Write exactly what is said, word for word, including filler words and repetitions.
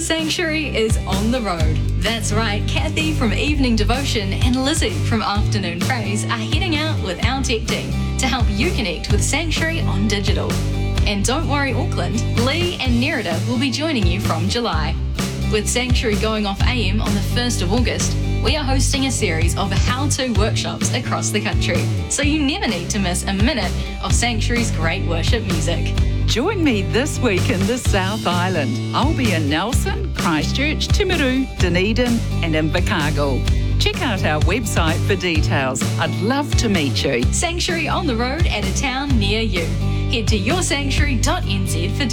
Sanctuary is on the road. That's right, Kathy from Evening Devotion and Lizzie from Afternoon Praise are heading out with our tech team to help you connect with Sanctuary on digital. And don't worry, Auckland, Lee and Nerida will be joining you from July. With Sanctuary going off A M on the first of August, we are hosting a series of how-to workshops across the country, so you never need to miss a minute of Sanctuary's great worship music. Join me this week in the South Island. I'll be in Nelson, Christchurch, Timaru, Dunedin and Invercargill. Check out our website for details. I'd love to meet you. Sanctuary on the road at a town near you. Head to your sanctuary dot n z for details.